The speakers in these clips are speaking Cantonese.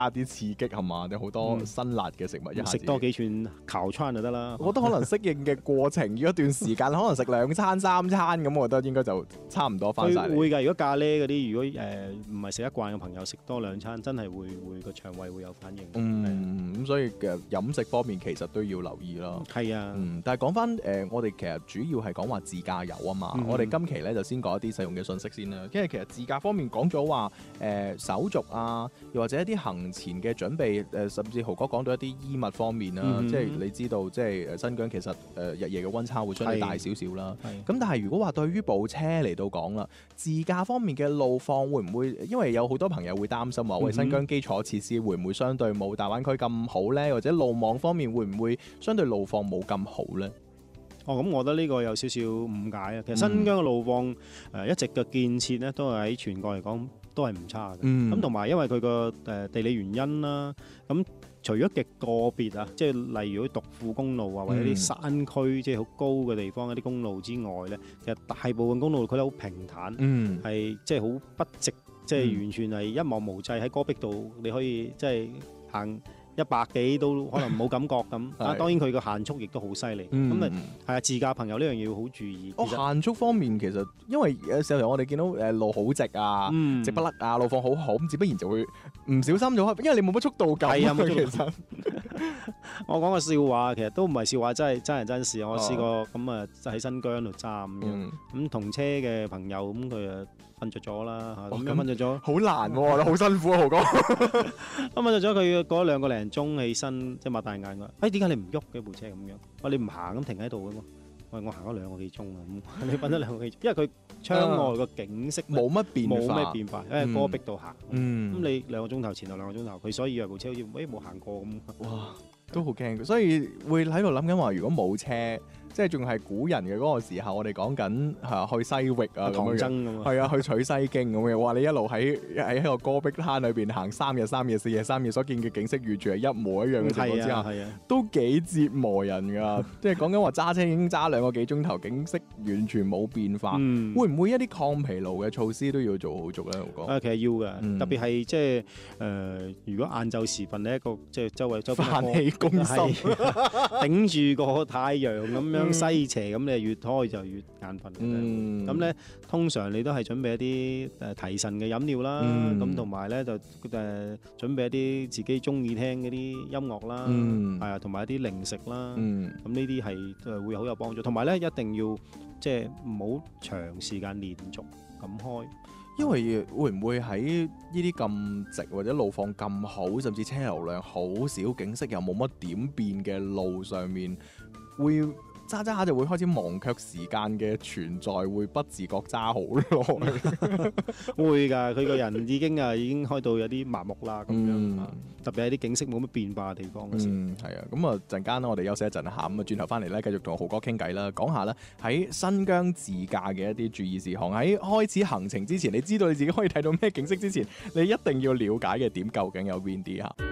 加啲刺激係嘛？有好多辛辣嘅食物，一下子食多幾串烤串就得啦。 我覺得可能適應嘅過程，如果一段時間可能食2餐3餐咁，我覺得應該就差唔多翻晒嚟。 會㗎，如果咖喱嗰啲，如果唔係食得慣嘅朋友，食多2餐真係會個腸胃會有反應。 咁所以嘅飲食方面其實都要留意咯。 係啊， 但係講翻我哋其實主要係講話自駕遊啊嘛。我哋今期咧就先講一啲實用嘅信息先啦。因為其實自駕方面講咗話手續啊，又或者一啲行前嘅準備，甚至豪哥講到一啲衣物方面啦。即係你知道，即係新疆其實日夜嘅溫差會相對大少少啦。咁但係如果話對於部車嚟到講啦，自駕方面嘅路況會唔會？因為有好多朋友會擔心話，喂，新疆基礎設施會唔會相對冇大灣區咁好呢？或者路網方面會唔會相對路況冇咁好呢？ 咁我覺得呢個有少少誤解啊。其實新疆嘅路況一直嘅建設呢，都係喺全國嚟講都係唔差嘅。咁同埋因為佢個地理原因啦，咁除咗極個別啊，即係例如啲獨庫公路啊，或者啲山區即係好高嘅地方一啲公路之外呢，其實大部分公路佢都好平坦，係即係好筆直，即係完全係一望無際喺戈壁度，你可以即係行100幾都可能冇感覺咁。當然佢個限速亦都好犀利。咁係啊，自駕朋友呢樣嘢要好注意。 限速方面其實因為有時候我哋見到路好直啊，直不甩啊，路況好好，咁自不然就會唔小心咗，因為你冇乜速度感。 係啊，冇其實我講個笑話，其實都唔係笑話，真係真人真事。我試過咁啊，喺新疆度揸咁樣，咁同車嘅朋友咁佢啊瞓着咗啦嚇，咁樣瞓着咗， 好難喎，好辛苦啊，豪哥。 咁瞓着咗，佢過咗2個零鐘起身，即係擘大眼話：點解你唔喐嘅部車咁樣？我話你唔行咁停喺度嘅嘛？我行咗2個幾鐘啊！咁你瞓咗2個幾鐘，因為佢窗外個景色冇乜變化，因為戈壁度行。咁你2個鐘頭前後2個鐘頭，佢所以以為部車好似冇行過咁。 哇！都好驚，所以會喺度諗緊話，如果冇車，即係仲係古人嘅嗰個時候，我哋講緊去西域啊， 唐僧咁係啊，去取西經咁嘅。哇！你一路喺個戈壁灘裏邊行3日3夜4夜3夜，所見嘅景色完全係一模一樣嘅情況之下，都幾折磨人㗎。即係講緊話揸車已經揸2個幾鐘頭，景色完全冇變化。會唔會一啲抗疲勞嘅措施都要做好足咧？豪哥？ 其實要㗎，特別係即係如果晏晝時分呢一個即係周圍飯氣攻心， 頂住個太陽咁樣西斜，咁你越開就越眼瞓。咁咧通常你都係準備一啲提神嘅飲料啦，咁同埋咧就準備一啲自己中意聽嗰啲音樂啦，係啊，同埋一啲零食啦。咁呢啲係會好有幫助，同埋咧一定要即係唔好長時間連續咁開。 因為會唔會喺呢啲咁直或者路況咁好，甚至車流量好少，景色又冇乜點變嘅路上面，會揸揸下就會開始忘卻時間嘅存在，會不自覺揸好耐。 會㗎，佢個人已經開到有啲麻木啦咁樣。特別係啲景色冇乜變化嘅地方嗰時。 係啊，咁啊陣間我哋休息一陣下，咁啊轉頭翻嚟咧，繼續同豪哥傾偈啦，講下咧喺新疆自駕嘅一啲注意事項。喺開始行程之前，你知道你自己可以睇到咩景色之前，你一定要了解嘅點究竟有邊啲啊？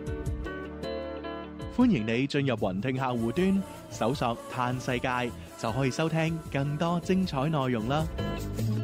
歡迎你進入雲聽客戶端，搜索嘆世界，就可以收聽更多精彩內容啦。